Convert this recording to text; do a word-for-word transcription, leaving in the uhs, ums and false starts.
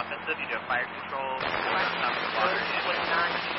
offensive. You do a fire control, on top of the water. twenty-nine.